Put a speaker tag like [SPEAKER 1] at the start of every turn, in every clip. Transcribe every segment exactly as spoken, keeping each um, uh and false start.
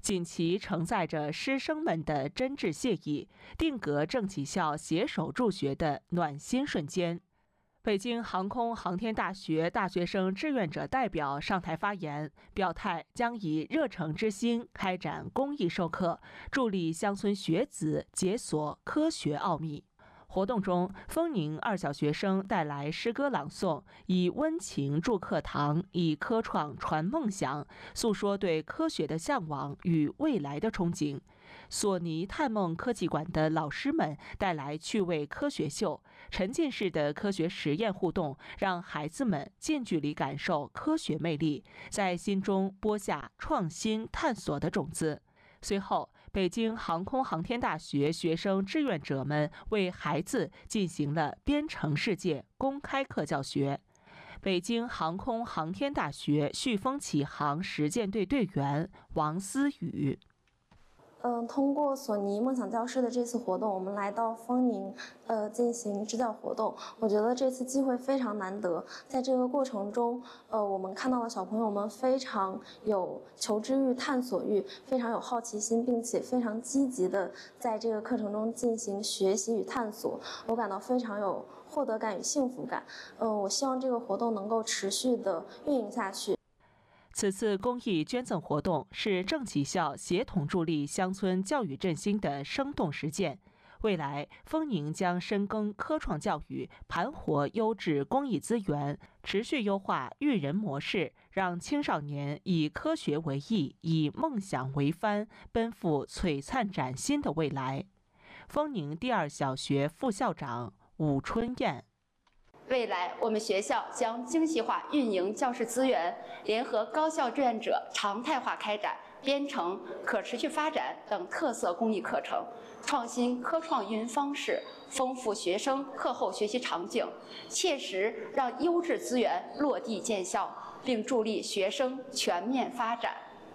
[SPEAKER 1] 锦旗承载着师生们的真挚谢意，定格正体校携手助学的暖心瞬间。北京航空航天大学大学生志愿者代表上台发言，表态将以热诚之心开展公益授课，助力乡村学子解锁科学奥秘。活动中，丰宁二小学生带来诗歌朗诵，以温情筑课堂，以科创传梦想，诉说对科学的向往与未来的憧憬。索尼探梦科技馆的老师们带来趣味科学秀，沉浸式的科学实验互动，让孩子们近距离感受科学魅力，在心中播下创新探索的种子。随后，北京航空航天大学学生志愿者们为孩子进行了编程世界公开课教学。北京航空航天大学旭风启航实践队队员王思雨。
[SPEAKER 2] 嗯，通过索尼梦想教室的这次活动，我们来到丰宁，呃，进行支教活动。我觉得这次机会非常难得，在这个过程中，呃，我们看到了小朋友们非常有求知欲、探索欲，非常有好奇心，并且非常积极的在这个课程中进行学习与探索。我感到非常有获得感与幸福感。嗯、呃，我希望这个活动能够持续的运营下去。
[SPEAKER 1] 此次公益捐赠活动是正体校协同助力乡村教育振兴的生动实践。未来，丰宁将深耕科创教育，盘活优质公益资源，持续优化育人模式，让青少年以科学为翼，以梦想为帆，奔赴璀璨崭新的未来。丰宁第二小学副校长武春燕。
[SPEAKER 3] 未来，我们学校将精细化运营教师资源，联合高校志愿者，常态化开展编程、可持续发展等特色公益课程，创新科创运营方式，丰富学生课后学习场景，切实让优质资源落地见效，并助力学生全面发展。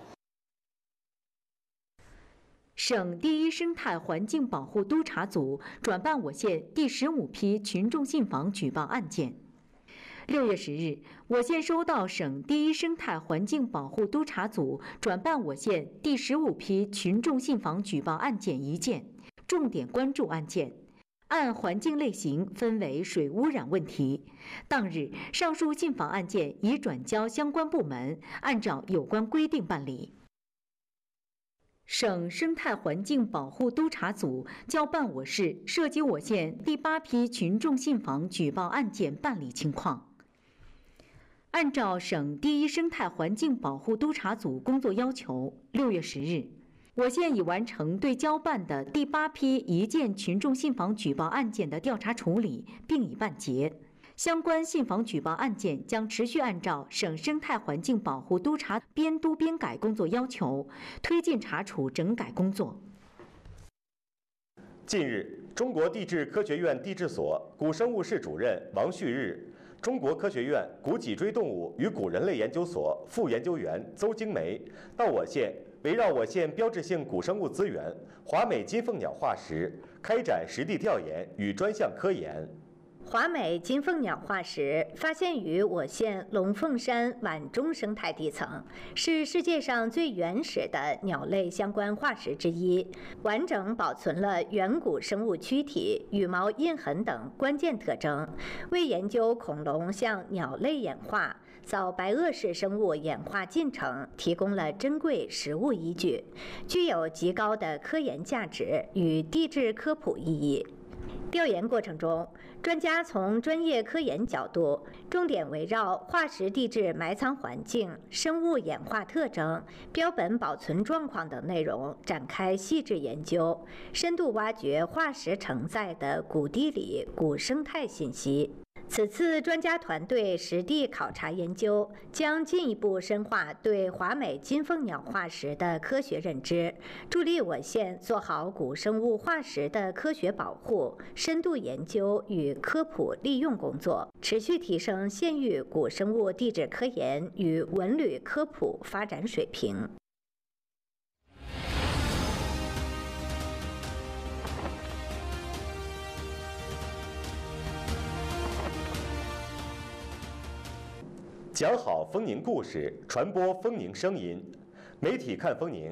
[SPEAKER 4] 省第一生态环境保护督察组转办我县第十五批群众信访举报案件。六月十日，我县收到省第一生态环境保护督察组转办我县第十五批群众信访举报案件一件，重点关注案件。按环境类型分为水污染问题。当日，上述信访案件已转交相关部门，按照有关规定办理。省生态环境保护督察组交办我市涉及我县第八批群众信访举报案件办理情况。按照省第一生态环境保护督察组工作要求，六月十日，我县已完成对交办的第八批一件群众信访举报案件的调查处理，并已办结。相关信访举报案件将持续按照省生态环境保护督察编督编改工作要求，推进查处整改工作。
[SPEAKER 5] 近日，中国地质科学院地质所古生物室主任王旭日、中国科学院古脊椎动物与古人类研究所副研究员邹京梅到我县，围绕我县标志性古生物资源华美金凤鸟化石开展实地调研与专项科研。
[SPEAKER 6] 华美金凤鸟化石发现于我县龙凤山皖中生态地层，是世界上最原始的鸟类相关化石之一，完整保存了远古生物躯体、羽毛印痕等关键特征，为研究恐龙向鸟类演化、早白垩式生物演化进程提供了珍贵实物依据，具有极高的科研价值与地质科普意义。调研过程中，专家从专业科研角度，重点围绕化石地质埋藏环境、生物演化特征、标本保存状况等内容展开细致研究，深度挖掘化石承载的古地理、古生态信息。此次专家团队实地考察研究，将进一步深化对华美金凤鸟化石的科学认知，助力我县做好古生物化石的科学保护、深度研究与科普利用工作，持续提升县域古生物地质科研与文旅科普发展水平。
[SPEAKER 5] 讲好丰宁故事，传播丰宁声音。媒体看丰宁